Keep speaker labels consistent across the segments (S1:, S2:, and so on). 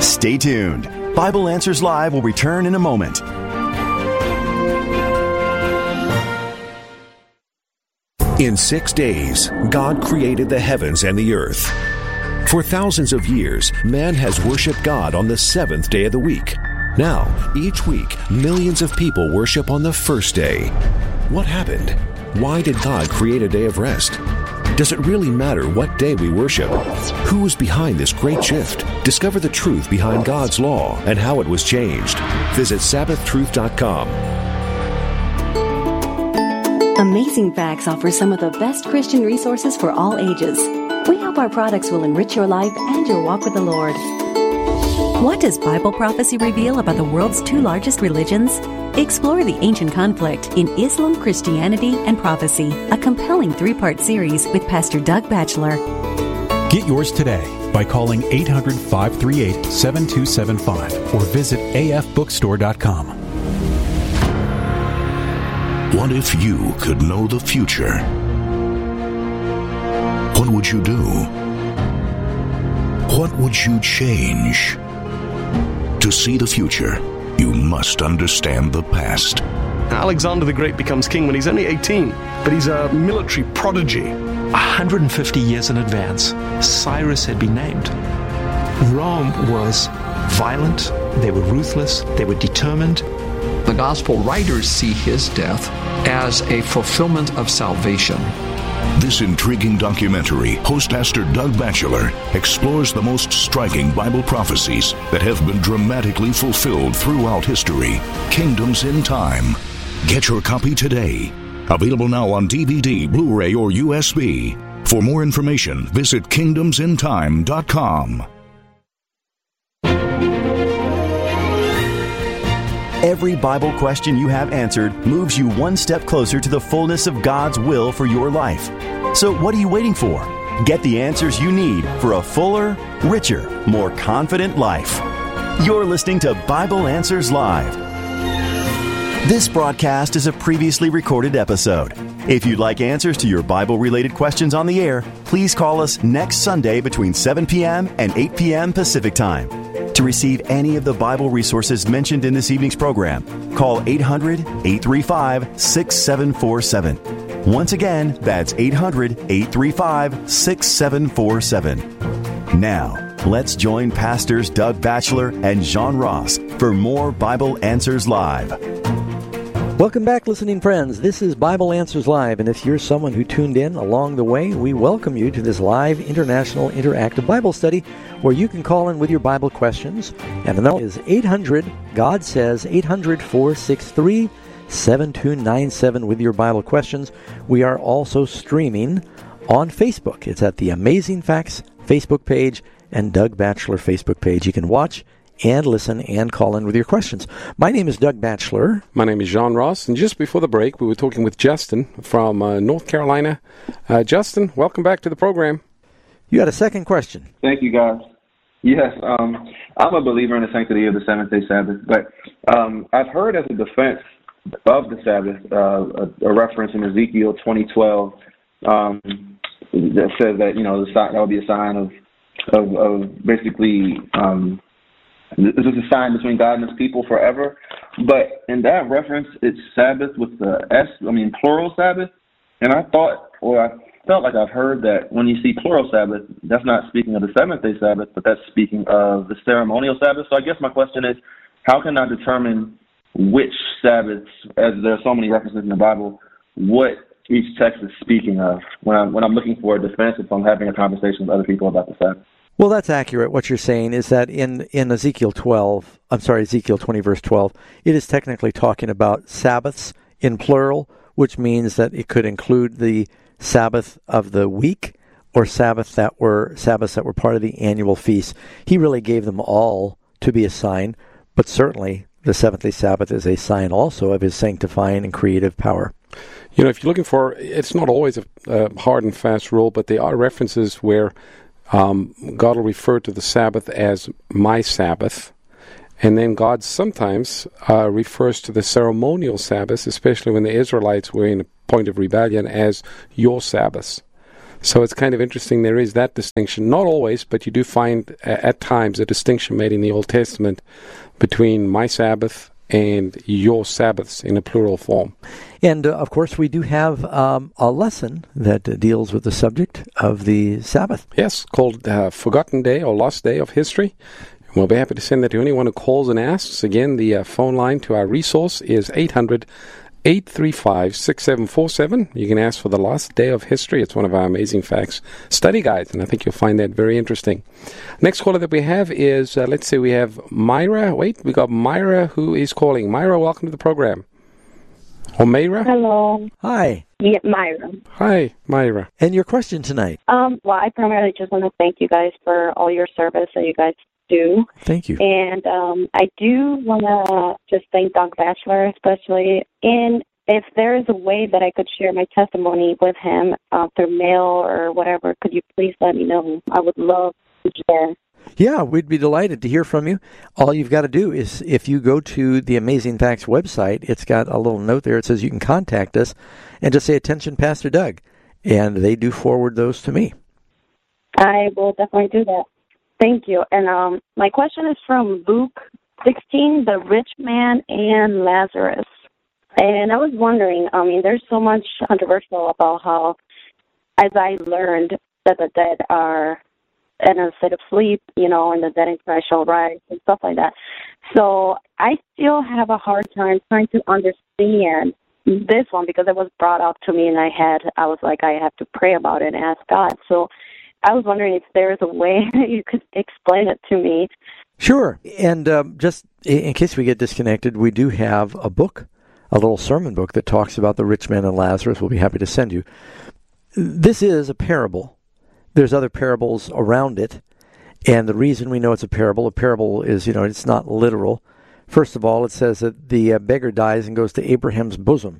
S1: Stay tuned. Bible Answers Live will return in a moment.
S2: In 6 days, God created the heavens and the earth. For thousands of years, man has worshiped God on the seventh day of the week. Now, each week, millions of people worship on the first day. What happened? Why did God create a day of rest? Does it really matter what day we worship? Who is behind this great shift? Discover the truth behind God's law and how it was changed. Visit SabbathTruth.com.
S3: Amazing Facts offers some of the best Christian resources for all ages. We hope our products will enrich your life and your walk with the Lord. What does Bible prophecy reveal about the world's two largest religions? Explore the ancient conflict in Islam, Christianity, and Prophecy, a compelling 3-part series with Pastor Doug Batchelor.
S4: Get yours today by calling 800-538-7275 or visit afbookstore.com.
S5: What if you could know the future? What would you do? What would you change? To see the future, you must understand the past.
S6: Alexander the Great becomes king when he's only 18, but he's a military prodigy.
S7: 150 years in advance, Cyrus had been named. Rome was violent, they were ruthless, they were determined.
S8: The gospel writers see his death as a fulfillment of salvation.
S5: This intriguing documentary, host Pastor Doug Batchelor explores the most striking Bible prophecies that have been dramatically fulfilled throughout history. Kingdoms in Time. Get your copy today. Available now on DVD, Blu-ray, or USB. For more information, visit kingdomsintime.com.
S1: Every Bible question you have answered moves you one step closer to the fullness of God's will for your life. So what are you waiting for? Get the answers you need for a fuller, richer, more confident life. You're listening to Bible Answers Live. This broadcast is a previously recorded episode. If you'd like answers to your Bible-related questions on the air, please call us next Sunday between 7 p.m. and 8 p.m. Pacific Time. To receive any of the Bible resources mentioned in this evening's program, call 800-835-6747. Once again, that's 800-835-6747. Now, let's join Pastors Doug Batchelor and John Ross for more Bible Answers Live.
S9: Welcome back, listening friends. This is Bible Answers Live, and if you're someone who tuned in along the way, we welcome you to this live international interactive Bible study where you can call in with your Bible questions. And the number is 800, God says, 800-463-7297 with your Bible questions. We are also streaming on Facebook. It's at the Amazing Facts Facebook page and Doug Batchelor Facebook page. You can watch and listen and call in with your questions. My name is Doug Batchelor.
S10: My name is John Ross, and just before the break, we were talking with Justin from North Carolina. Justin, welcome back to the program.
S9: You had a second question.
S11: Thank you, guys. Yes, I'm a believer in the sanctity of the seventh-day Sabbath, but I've heard as a defense of the Sabbath a reference in Ezekiel 20:12 that says that, you know, that would be a sign of basically this is a sign between God and his people forever. But in that reference, it's Sabbath with the plural Sabbath. And I felt like I've heard that when you see plural Sabbath, that's not speaking of the seventh-day Sabbath, but that's speaking of the ceremonial Sabbath. So I guess my question is, how can I determine which Sabbaths, as there are so many references in the Bible, what each text is speaking of when I'm looking for a defense if I'm having a conversation with other people about the Sabbath?
S9: Well, that's accurate. What you're saying is that in Ezekiel 20, verse 12, it is technically talking about Sabbaths in plural, which means that it could include the Sabbath of the week or Sabbaths that were part of the annual feast. He really gave them all to be a sign, but certainly the seventh-day Sabbath is a sign also of his sanctifying and creative power.
S10: You know, if you're looking for, it's not always a hard and fast rule, but there are references where God will refer to the Sabbath as my Sabbath, and then God sometimes refers to the ceremonial Sabbath, especially when the Israelites were in a point of rebellion, as your Sabbath. So it's kind of interesting. There is that distinction. Not always, but you do find at times a distinction made in the Old Testament between my Sabbath and your Sabbaths in a plural form.
S9: And, of course, we do have a lesson that deals with the subject of the Sabbath.
S10: Yes, called Forgotten Day or Lost Day of History. And we'll be happy to send that to anyone who calls and asks. Again, the phone line to our resource is 800-835-6747. You can ask for the Lost Day of History. It's one of our amazing facts study guides, and I think you'll find that very interesting. Next caller that we have is, let's see, we have Myra. Wait, we got Myra who is calling. Myra, welcome to the program. Or Myra?
S12: Hello.
S9: Hi.
S12: Yeah, Myra.
S10: Hi, Myra.
S9: And your question tonight?
S12: Well, I primarily just want to thank you guys for all your service that you guys do.
S9: Thank you.
S12: And I do want to just thank Doug Batchelor especially. And if there is a way that I could share my testimony with him through mail or whatever, could you please let me know? I would love to share.
S9: Yeah, we'd be delighted to hear from you. All you've got to do is, if you go to the Amazing Facts website, it's got a little note there. It says you can contact us and just say, "Attention, Pastor Doug." And they do forward those to me.
S12: I will definitely do that. Thank you. And my question is from Luke 16, the rich man and Lazarus. And I was wondering, there's so much controversial about how, as I learned, that the dead are in a state of sleep, and the dead in Christ shall rise and stuff like that. So I still have a hard time trying to understand this one because it was brought up to me and I was like, I have to pray about it and ask God. So I was wondering if there is a way that you could explain it to me.
S9: Sure. And just in case we get disconnected, we do have a book, a little sermon book that talks about the rich man and Lazarus. We'll be happy to send you. This is a parable. There's other parables around it, and the reason we know it's a parable is, it's not literal. First of all, it says that the beggar dies and goes to Abraham's bosom.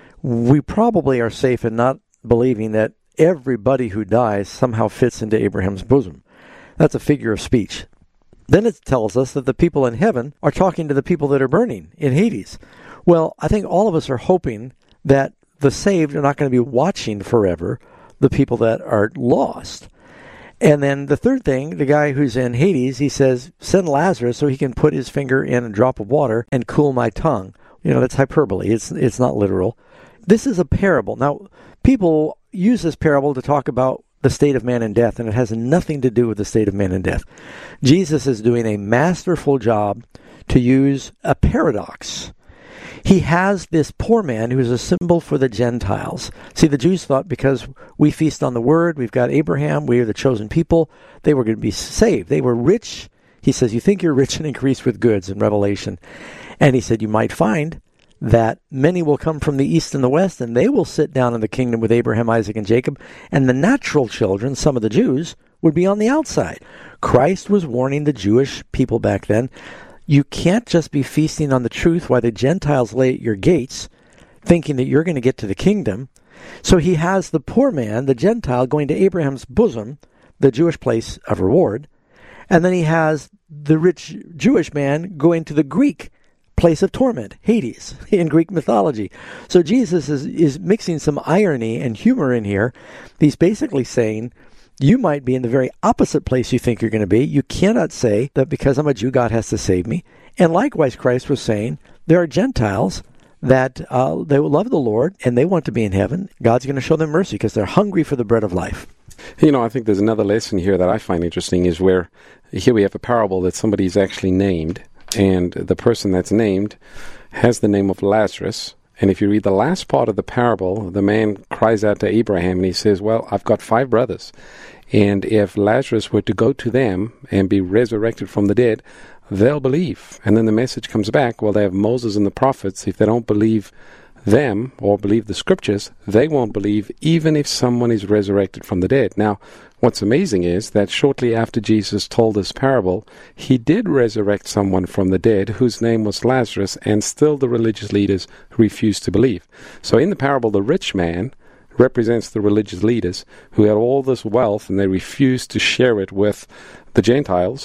S9: We probably are safe in not believing that everybody who dies somehow fits into Abraham's bosom. That's a figure of speech. Then it tells us that the people in heaven are talking to the people that are burning in Hades. Well, I think all of us are hoping that the saved are not going to be watching forever the people that are lost. And then the third thing, the guy who's in Hades, he says, "Send Lazarus so he can put his finger in a drop of water and cool my tongue." That's hyperbole. It's not literal. This is a parable. Now, people use this parable to talk about the state of man in death, and it has nothing to do with the state of man in death. Jesus is doing a masterful job to use a paradox. He has this poor man who is a symbol for the Gentiles. See, the Jews thought because we feast on the Word, we've got Abraham, we are the chosen people, they were going to be saved. They were rich. He says, you think you're rich and increased with goods in Revelation. And he said, you might find that many will come from the east and the west, and they will sit down in the kingdom with Abraham, Isaac, and Jacob, and the natural children, some of the Jews, would be on the outside. Christ was warning the Jewish people back then, you can't just be feasting on the truth while the Gentiles lay at your gates, thinking that you're going to get to the kingdom. So he has the poor man, the Gentile, going to Abraham's bosom, the Jewish place of reward, and then he has the rich Jewish man going to the Greek place of torment, Hades, in Greek mythology. So Jesus is mixing some irony and humor in here. He's basically saying, you might be in the very opposite place you think you're going to be. You cannot say that because I'm a Jew, God has to save me. And likewise, Christ was saying, there are Gentiles that they will love the Lord and they want to be in heaven. God's going to show them mercy because they're hungry for the bread of life.
S10: I think there's another lesson here that I find interesting is where here we have a parable that somebody's actually named, and the person that's named has the name of Lazarus. And if you read the last part of the parable, the man cries out to Abraham and he says, well, I've got 5 brothers. And if Lazarus were to go to them and be resurrected from the dead, they'll believe. And then the message comes back, well, they have Moses and the prophets. If they don't believe them or believe the scriptures, they won't believe even if someone is resurrected from the dead. Now, what's amazing is that shortly after Jesus told this parable, he did resurrect someone from the dead whose name was Lazarus, and still the religious leaders refused to believe. So in the parable, the rich man represents the religious leaders who had all this wealth and they refused to share it with the Gentiles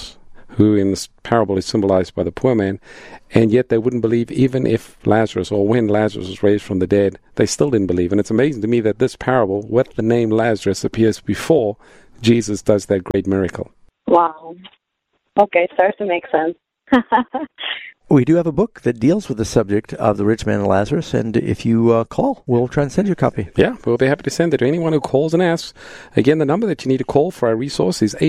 S10: who in this parable is symbolized by the poor man, and yet they wouldn't believe even if Lazarus, or when Lazarus was raised from the dead, they still didn't believe. And it's amazing to me that this parable, with the name Lazarus, appears before Jesus does that great miracle.
S12: Wow. Okay, starts to make sense.
S9: We do have a book that deals with the subject of the rich man and Lazarus, and if you call, we'll try and send you a copy.
S10: Yeah, we'll be happy to send it to anyone who calls and asks. Again, the number that you need to call for our resource is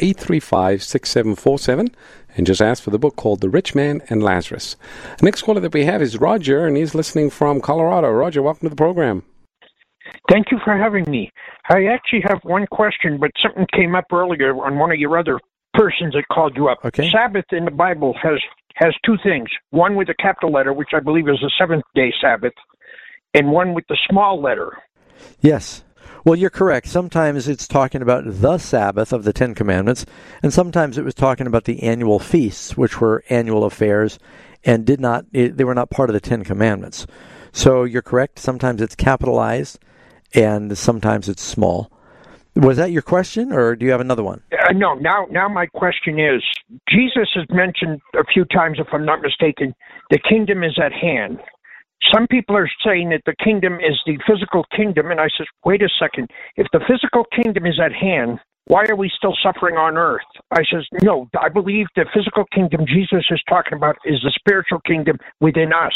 S10: 800-835-6747, and just ask for the book called The Rich Man and Lazarus. The next caller that we have is Roger, and he's listening from Colorado. Roger, welcome to the program.
S13: Thank you for having me. I actually have one question, but something came up earlier on one of your other persons that called you up.
S9: Okay.
S13: Sabbath in the Bible has two things. One with a capital letter, which I believe is the seventh-day Sabbath, and one with the small letter.
S9: Yes. Well, you're correct. Sometimes it's talking about the Sabbath of the Ten Commandments, and sometimes it was talking about the annual feasts, which were annual affairs, and they were not part of the Ten Commandments. So you're correct. Sometimes it's capitalized, and sometimes it's small. Was that your question, or do you have another one?
S13: No. Now my question is, Jesus has mentioned a few times, if I'm not mistaken, the kingdom is at hand. Some people are saying that the kingdom is the physical kingdom, and I said, wait a second. If the physical kingdom is at hand, why are we still suffering on earth? I says, no, I believe the physical kingdom Jesus is talking about is the spiritual kingdom within us.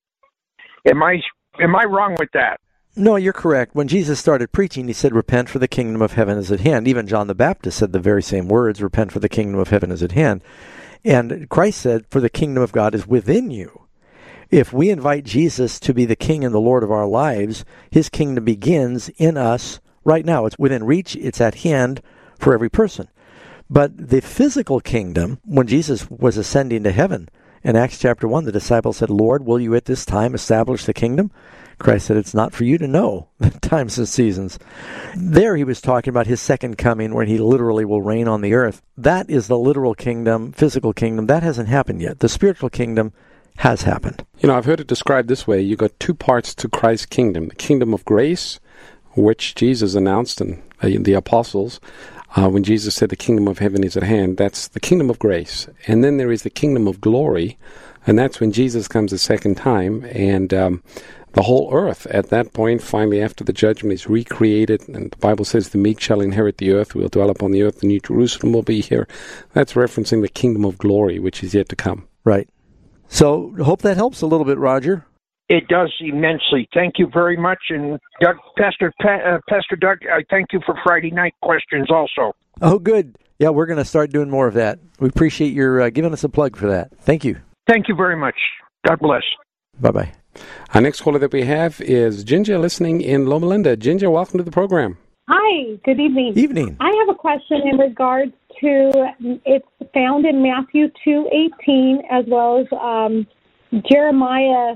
S13: Am I wrong with that?
S9: No, you're correct. When Jesus started preaching, he said, repent, for the kingdom of heaven is at hand. Even John the Baptist said the very same words, repent, for the kingdom of heaven is at hand. And Christ said, for the kingdom of God is within you. If we invite Jesus to be the king and the Lord of our lives, his kingdom begins in us right now. It's within reach. It's at hand for every person. But the physical kingdom, when Jesus was ascending to heaven, in Acts chapter 1, the disciples said, Lord, will you at this time establish the kingdom? Christ said, it's not for you to know the times and seasons. There he was talking about his second coming, when he literally will reign on the earth. That is the literal kingdom, physical kingdom. That hasn't happened yet. The spiritual kingdom has happened.
S10: You know, I've heard it described this way. You've got two parts to Christ's kingdom. The kingdom of grace, which Jesus announced in the apostles, when Jesus said the kingdom of heaven is at hand. That's the kingdom of grace. And then there is the kingdom of glory, and that's when Jesus comes a second time, and the whole earth at that point, finally after the judgment, is recreated, and the Bible says the meek shall inherit the earth, we'll dwell upon the earth, the new Jerusalem will be here. That's referencing the kingdom of glory, which is yet to come.
S9: Right. So, hope that helps a little bit, Roger.
S13: It does immensely. Thank you very much. And Pastor Doug, I thank you for Friday night questions also.
S9: Oh, good. Yeah, we're going to start doing more of that. We appreciate your giving us a plug for that. Thank you.
S13: Thank you very much. God bless.
S9: Bye-bye.
S10: Our next caller that we have is Ginger, listening in Loma Linda. Ginger, welcome to the program.
S14: Hi, good evening.
S9: Evening.
S14: I have a question in regards to, it's found in Matthew 2:18 as well as Jeremiah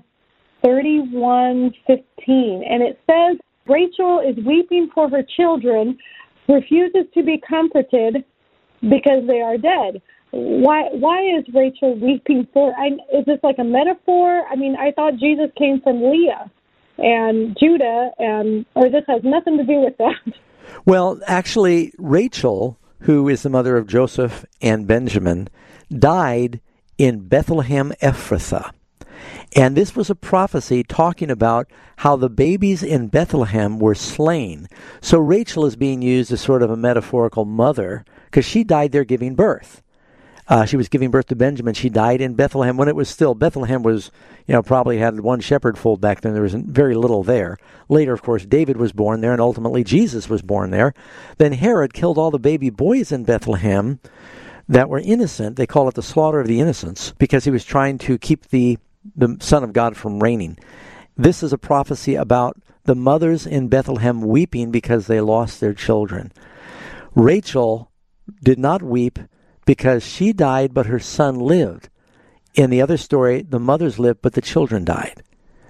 S14: 31:15. And it says, Rachel is weeping for her children, refuses to be comforted because they are dead. Why is Rachel weeping for? Is this like a metaphor? I mean, I thought Jesus came from Leah and Judah, or this has nothing to do with that.
S9: Well, actually, Rachel, who is the mother of Joseph and Benjamin, died in Bethlehem Ephrathah. And this was a prophecy talking about how the babies in Bethlehem were slain. So Rachel is being used as sort of a metaphorical mother, because she died there giving birth. She was giving birth to Benjamin. She died in Bethlehem when it was still, Bethlehem was, probably had one shepherd fold back then. There was very little there. Later, of course, David was born there, and ultimately Jesus was born there. Then Herod killed all the baby boys in Bethlehem that were innocent. They call it the slaughter of the innocents, because he was trying to keep the Son of God from reigning. This is a prophecy about the mothers in Bethlehem weeping because they lost their children. Rachel did not weep because she died, but her son lived. In the other story, the mothers lived, but the children died.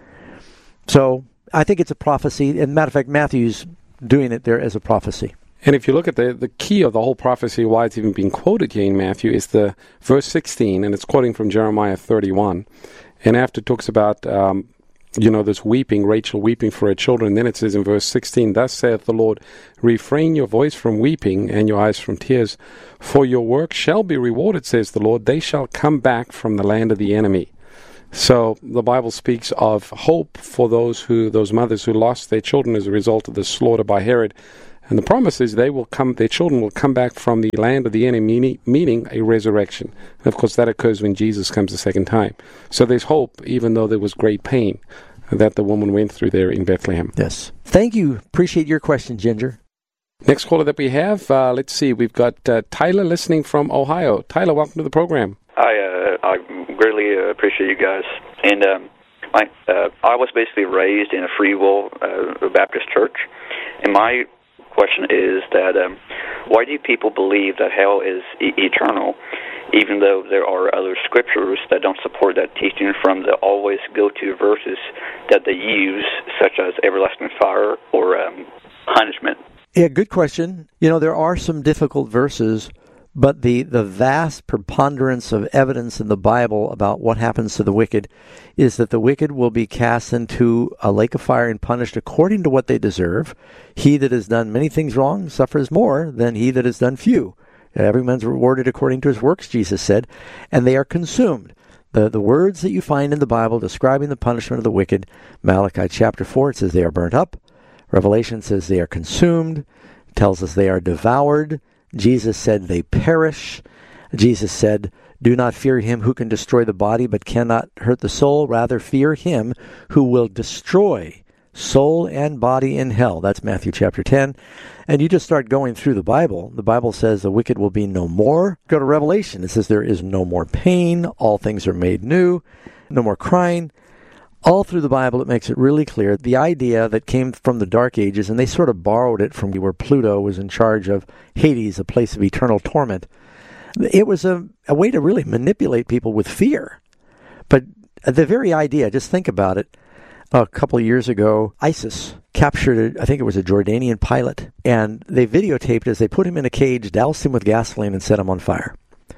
S9: So I think it's a prophecy. And matter of fact, Matthew's doing it there as a prophecy.
S10: And if you look at the key of the whole prophecy, why it's even being quoted here in Matthew, is the verse 16, and it's quoting from Jeremiah 31. And after it talks about this weeping, Rachel weeping for her children. And then it says in verse 16, "Thus saith the Lord, refrain your voice from weeping and your eyes from tears, for your work shall be rewarded, says the Lord. They shall come back from the land of the enemy." So the Bible speaks of hope for those mothers who lost their children as a result of the slaughter by Herod. And the promise is their children will come back from the land of the enemy, meaning a resurrection. And of course, that occurs when Jesus comes the second time. So there's hope, even though there was great pain that the woman went through there in Bethlehem.
S9: Yes. Thank you. Appreciate your question, Ginger.
S10: Next caller that we have, let's see, we've got Tyler listening from Ohio. Tyler, welcome to the program.
S15: I greatly appreciate you guys. And I was basically raised in a Free Will Baptist church. And my question is that why do people believe that hell is eternal, even though there are other scriptures that don't support that teaching from the always go-to verses that they use, such as everlasting fire or punishment?
S9: Yeah, good question. There are some difficult verses, but the vast preponderance of evidence in the Bible about what happens to the wicked is that the wicked will be cast into a lake of fire and punished according to what they deserve. He that has done many things wrong suffers more than he that has done few. Every man's rewarded according to his works, Jesus said, and they are consumed. The words that you find in the Bible describing the punishment of the wicked, Malachi chapter 4, it says they are burnt up. Revelation says they are consumed. It tells us they are devoured. Jesus said they perish. Jesus said, "Do not fear him who can destroy the body but cannot hurt the soul. Rather fear him who will destroy soul and body in hell." That's Matthew chapter 10. And you just start going through the Bible. The Bible says the wicked will be no more. Go to Revelation. It says there is no more pain. All things are made new. No more crying. All through the Bible, it makes it really clear. The idea that came from the Dark Ages, and they sort of borrowed it from where Pluto was in charge of Hades, a place of eternal torment. It was a way to really manipulate people with fear. But the very idea, just think about it. A couple of years ago, ISIS captured, I think it was a Jordanian pilot, and they videotaped as they put him in a cage, doused him with gasoline, and set him on fire.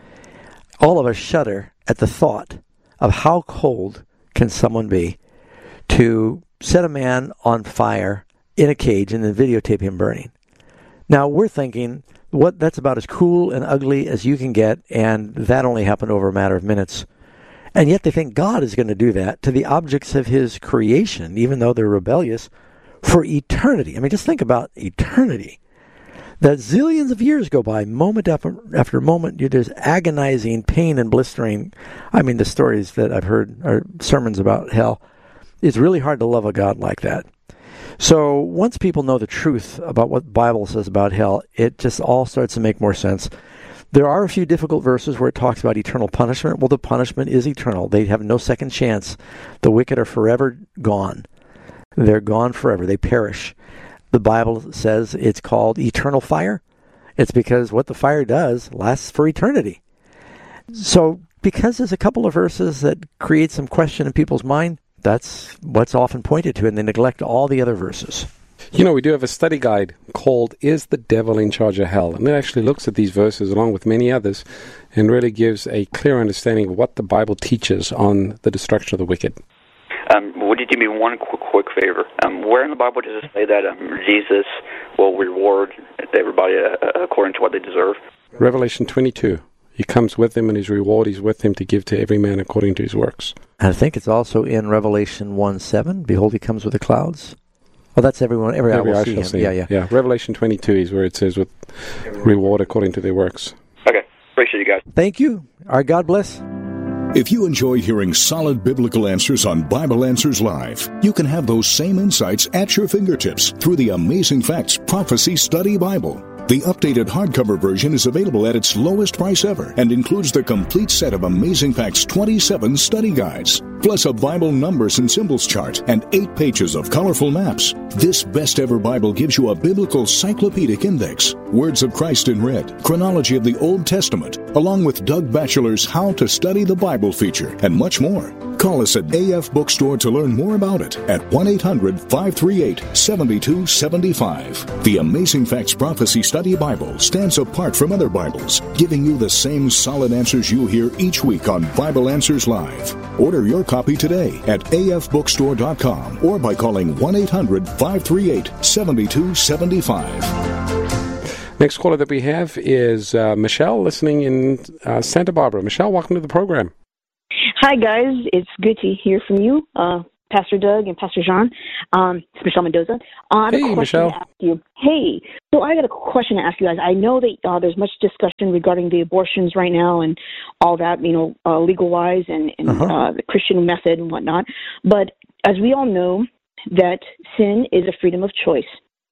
S9: All of us shudder at the thought of how cold can someone be to set a man on fire in a cage and then videotape him burning. Now, we're thinking, that's about as cool and ugly as you can get, and that only happened over a matter of minutes. And yet they think God is going to do that to the objects of his creation, even though they're rebellious, for eternity. I mean, just think about eternity. That zillions of years go by, moment after moment, there's agonizing pain and blistering. I mean, the stories that I've heard are sermons about hell. It's really hard to love a God like that. So once people know the truth about what the Bible says about hell, it just all starts to make more sense. There are a few difficult verses where it talks about eternal punishment. Well, the punishment is eternal. They have no second chance. The wicked are forever gone. They're gone forever. They perish. The Bible says it's called eternal fire. It's because what the fire does lasts for eternity. So because there's a couple of verses that create some question in people's mind, that's what's often pointed to, and they neglect all the other verses.
S10: We do have a study guide called Is the Devil in Charge of Hell? And it actually looks at these verses along with many others and really gives a clear understanding of what the Bible teaches on the destruction of the wicked.
S15: Would you do me one quick favor? Where in the Bible does it say that Jesus will reward everybody according to what they deserve?
S10: Revelation 22. He comes with them, and his reward is with him to give to every man according to his works.
S9: And I think it's also in Revelation 1:7. Behold, he comes with the clouds. Well, that's every eye will see him. Yeah.
S10: Revelation 22 is where it says with reward according to their works.
S15: Okay. Appreciate you guys.
S9: Thank you. All right, God bless.
S5: If you enjoy hearing solid biblical answers on Bible Answers Live, you can have those same insights at your fingertips through the Amazing Facts Prophecy Study Bible. The updated hardcover version is available at its lowest price ever and includes the complete set of Amazing Facts 27 study guides, plus a Bible numbers and symbols chart and 8 pages of colorful maps. This best ever Bible gives you a biblical cyclopedic index, words of Christ in red, chronology of the Old Testament, along with Doug Batchelor's How to Study the Bible feature, and much more. Call us at AF Bookstore to learn more about it at 1-800-538-7275. The Amazing Facts Prophecy Study Bible stands apart from other Bibles, giving you the same solid answers you hear each week on Bible Answers Live. Order your copy today at afbookstore.com or by calling 1-800-538-7275.
S10: Next caller that we have is Michelle, listening in Santa Barbara. Michelle, welcome to the program.
S16: Hi, guys. It's good to hear from you, Pastor Doug and Pastor John. It's Michelle Mendoza.
S10: Hey, Michelle.
S16: To ask you. Hey, so I got a question to ask you guys. I know that there's much discussion regarding the abortions right now and all that, legal-wise and the Christian method and whatnot. But as we all know, that sin is a freedom of choice.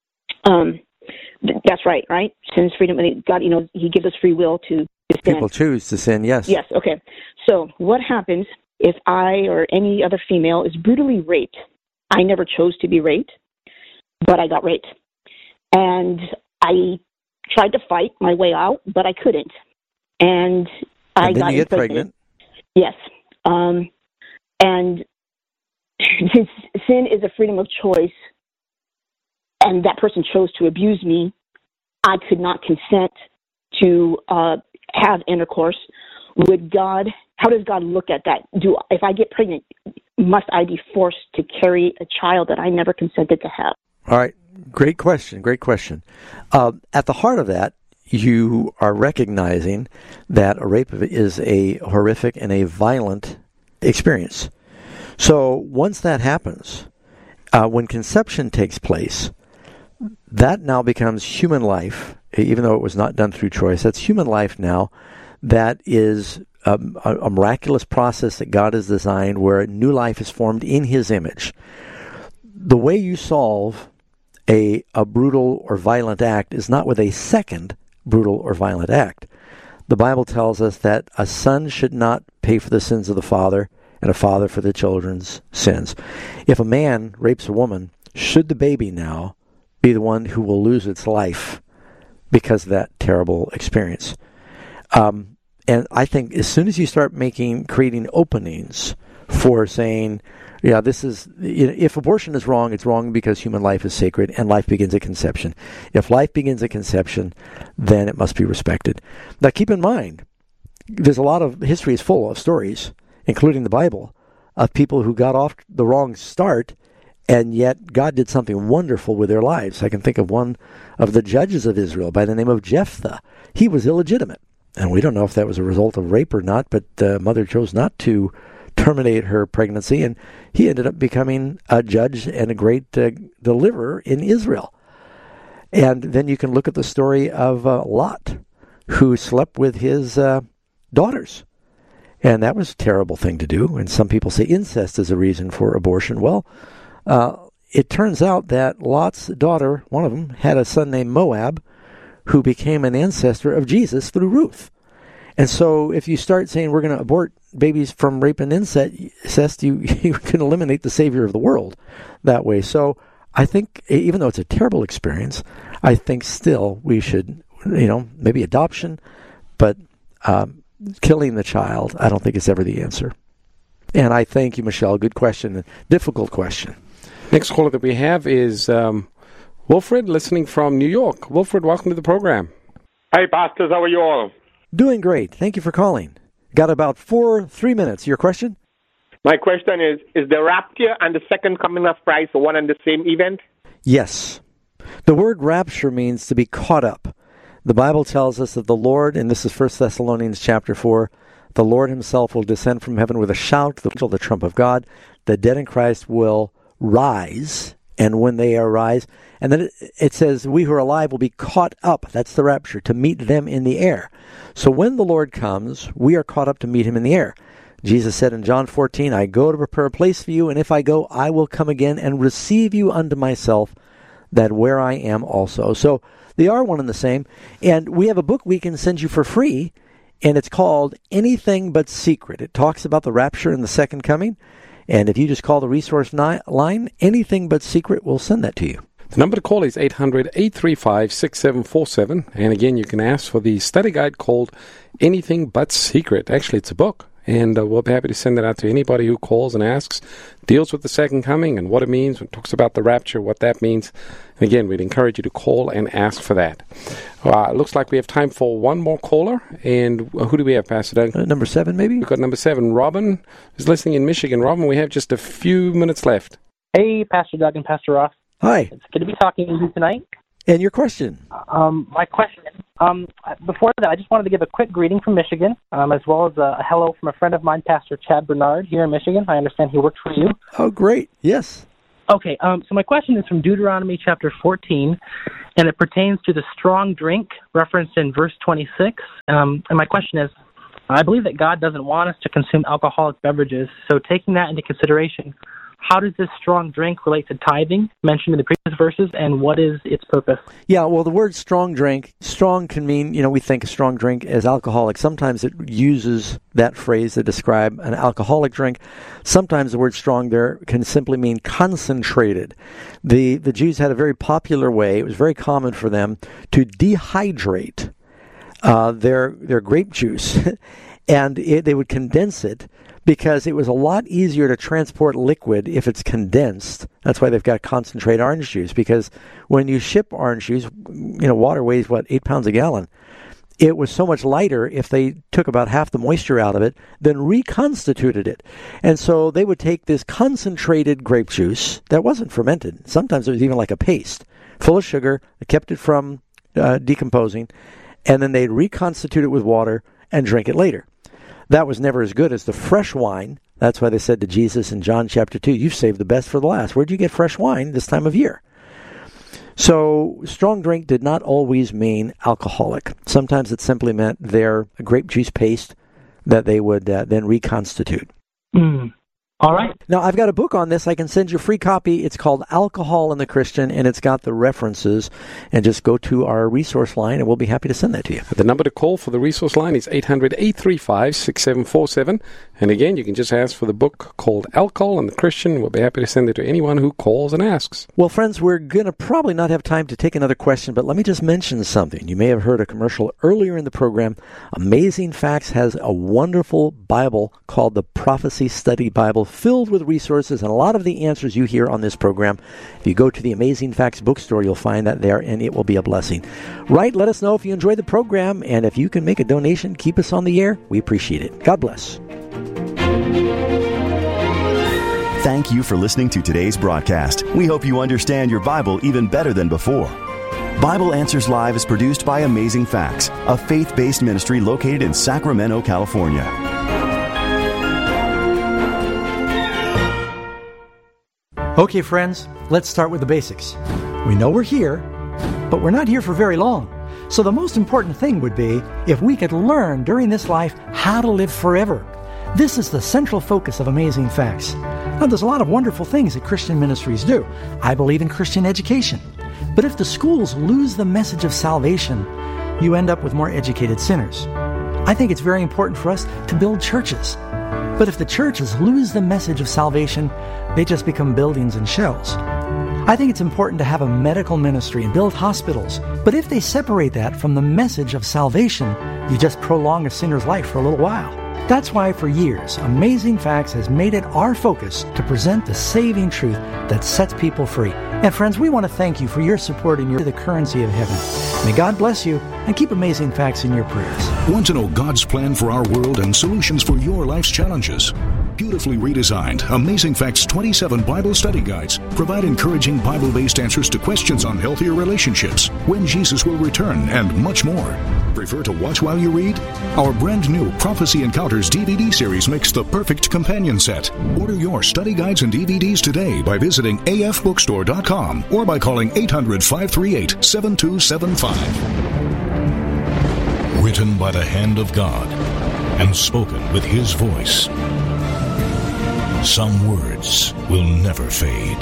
S16: That's right? Sin is freedom. God, He gives us free will to sin.
S9: People choose to sin, yes.
S16: Yes, okay. So what happens if I or any other female is brutally raped? I never chose to be raped, but I got raped. And I tried to fight my way out, but I couldn't. And I got
S9: you get pregnant.
S16: Yes. And since sin is a freedom of choice, and that person chose to abuse me, I could not consent to have intercourse. How does God look at that? If I get pregnant, must I be forced to carry a child that I never consented to have?
S9: All right. Great question. At the heart of that, you are recognizing that a rape is a horrific and a violent experience. So once that happens, when conception takes place, that now becomes human life, even though it was not done through choice. That's human life now. That is a miraculous process that God has designed where new life is formed in His image. The way you solve a brutal or violent act is not with a second brutal or violent act. The Bible tells us that a son should not pay for the sins of the father and a father for the children's sins. If a man rapes a woman, should the baby now be the one who will lose its life because of that terrible experience? And I think as soon as you start creating openings for saying, this is, if abortion is wrong, it's wrong because human life is sacred and life begins at conception. If life begins at conception, then it must be respected. Now keep in mind, there's a lot of history is full of stories, including the Bible, of people who got off the wrong start, and yet God did something wonderful with their lives. I can think of one of the judges of Israel by the name of Jephthah. He was illegitimate. And we don't know if that was a result of rape or not, but the mother chose not to terminate her pregnancy, and he ended up becoming a judge and a great deliverer in Israel. And then you can look at the story of Lot, who slept with his daughters. And that was a terrible thing to do. And some people say incest is a reason for abortion. Well, it turns out that Lot's daughter, one of them, had a son named Moab, who became an ancestor of Jesus through Ruth. And so if you start saying we're going to abort babies from rape and incest, you can eliminate the Savior of the world that way. So I think, even though it's a terrible experience, I think still we should, maybe adoption, but killing the child, I don't think is ever the answer. And I thank you, Michelle. Good question. Difficult question.
S10: Next caller that we have is Wilfred, listening from New York. Wilfred, welcome to the program.
S17: Hey, pastors, how are you all?
S9: Doing great. Thank you for calling. Got about 3 minutes. Your question?
S17: My question is the rapture and the second coming of Christ one and the same event?
S9: Yes. The word rapture means to be caught up. The Bible tells us that the Lord, and this is 1 Thessalonians chapter 4, the Lord himself will descend from heaven with a shout, the trump of God. The dead in Christ will rise, and when they arise, and then it says, we who are alive will be caught up, that's the rapture, to meet them in the air. So when the Lord comes, we are caught up to meet him in the air. Jesus said in John 14, I go to prepare a place for you, and if I go, I will come again and receive you unto myself, that where I am also. So they are one and the same. And we have a book we can send you for free, and it's called Anything But Secret. It talks about the rapture and the second coming. And if you just call the resource line, Anything But Secret, we'll send that to you.
S10: The number to call is 800-835-6747. And again, you can ask for the study guide called Anything But Secret. Actually, it's a book. and we'll be happy to send that out to anybody who calls and asks. Deals with the second coming and what it means. It talks about the rapture, what that means. And again, we'd encourage you to call and ask for that. It looks like we have time for one more caller. And who do we have, Pastor Doug?
S9: Number 7, maybe?
S10: We've got number 7. Robin is listening in Michigan. Robin, we have just a few minutes left.
S18: Hey, Pastor Doug and Pastor Ross.
S9: Hi.
S18: It's good to be talking to you tonight.
S9: And your question?
S18: My question, before that, I just wanted to give a quick greeting from Michigan, as well as a hello from a friend of mine, Pastor Chad Bernard, here in Michigan. I understand he works for you.
S9: Oh, great. Yes.
S18: Okay, so my question is from Deuteronomy chapter 14, and it pertains to the strong drink referenced in verse 26. And my question is, I believe that God doesn't want us to consume alcoholic beverages, so taking that into consideration, how does this strong drink relate to tithing mentioned in the previous verses, and what is its purpose?
S9: Yeah, well, the word strong drink, strong can mean, we think a strong drink as alcoholic. Sometimes it uses that phrase to describe an alcoholic drink. Sometimes the word strong there can simply mean concentrated. The Jews had a very popular way, it was very common for them to dehydrate their grape juice, and they would condense it, because it was a lot easier to transport liquid if it's condensed. That's why they've got concentrate orange juice, because when you ship orange juice, water weighs, 8 pounds a gallon. It was so much lighter if they took about half the moisture out of it, then reconstituted it. And so they would take this concentrated grape juice that wasn't fermented. Sometimes it was even like a paste, full of sugar, kept it from decomposing, and then they'd reconstitute it with water and drink it later. That was never as good as the fresh wine. That's why they said to Jesus in John chapter 2, you've saved the best for the last. Where'd you get fresh wine this time of year? So strong drink did not always mean alcoholic. Sometimes it simply meant their grape juice paste that they would then reconstitute.
S18: All right.
S9: Now, I've got a book on this. I can send you a free copy. It's called Alcohol and the Christian, and it's got the references. And just go to our resource line, and we'll be happy to send that to you.
S10: The number to call for the resource line is 800-835-6747. And again, you can just ask for the book called Alcohol and the Christian. We'll be happy to send it to anyone who calls and asks.
S9: Well, friends, we're going to probably not have time to take another question, but let me just mention something. You may have heard a commercial earlier in the program. Amazing Facts has a wonderful Bible called the Prophecy Study Bible, filled with resources and a lot of the answers you hear on this program. If you go to the Amazing Facts bookstore, you'll find that there, and it will be a blessing. Right, let us know if you enjoy the program, and if you can make a donation, keep us on the air. We appreciate it. God bless.
S1: Thank you for listening to today's broadcast. We hope you understand your Bible even better than before. Bible Answers Live is produced by Amazing Facts, a faith-based ministry located in Sacramento, California.
S19: Okay, friends, let's start with the basics. We know we're here, but we're not here for very long. So the most important thing would be if we could learn during this life how to live forever. This is the central focus of Amazing Facts. Now, there's a lot of wonderful things that Christian ministries do. I believe in Christian education. But if the schools lose the message of salvation, you end up with more educated sinners. I think it's very important for us to build churches. But if the churches lose the message of salvation, they just become buildings and shells. I think it's important to have a medical ministry and build hospitals. But if they separate that from the message of salvation, you just prolong a sinner's life for a little while. That's why for years, Amazing Facts has made it our focus to present the saving truth that sets people free. And friends, we want to thank you for your support and the currency of heaven. May God bless you and keep Amazing Facts in your prayers.
S5: Want to know God's plan for our world and solutions for your life's challenges? Beautifully redesigned, Amazing Facts 27 Bible study guides provide encouraging Bible-based answers to questions on healthier relationships, when Jesus will return, and much more. Prefer to watch while you read? Our brand new Prophecy Encounters DVD series makes the perfect companion set. Order your study guides and DVDs today by visiting afbookstore.com or by calling 800-538-7275. Written by the hand of God and spoken with His voice. Some words will never fade.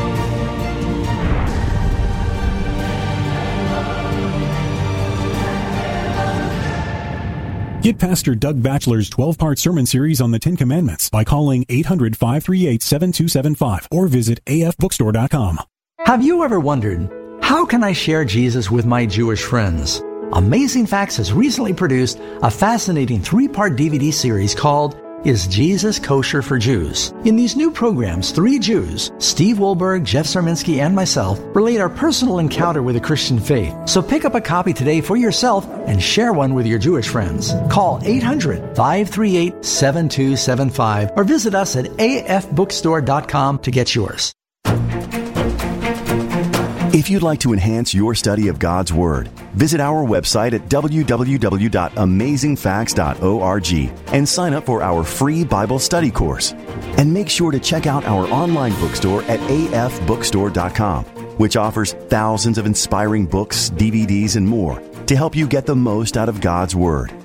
S4: Get Pastor Doug Batchelor's 12-part sermon series on the Ten Commandments by calling 800-538-7275 or visit afbookstore.com.
S19: Have you ever wondered, how can I share Jesus with my Jewish friends? Amazing Facts has recently produced a fascinating 3-part DVD series called Is Jesus Kosher for Jews? In these new programs, Three Jews, Steve Wohlberg, Jeff Sarminski, and myself relate our personal encounter with the Christian faith. So pick up a copy today for yourself and share one with your Jewish friends. Call 800-538-7275 or visit us at afbookstore.com to get yours.
S1: If you'd like to enhance your study of God's Word, visit our website at www.amazingfacts.org and sign up for our free Bible study course. And make sure to check out our online bookstore at afbookstore.com, which offers thousands of inspiring books, DVDs, and more to help you get the most out of God's Word.